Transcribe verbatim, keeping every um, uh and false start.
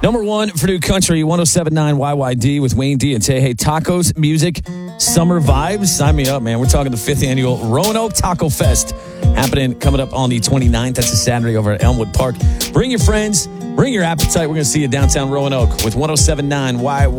Number one for New Country, one oh seven point nine Y Y D with Wayne D and Tay. Hey, tacos, music, summer vibes. Sign me up, man. We're talking the fifth annual Roanoke Taco Fest happening coming up on the twenty-ninth. That's a Saturday over at Elmwood Park. Bring your friends, bring your appetite. We're going to see you downtown Roanoke with one oh seven point nine Y Y D.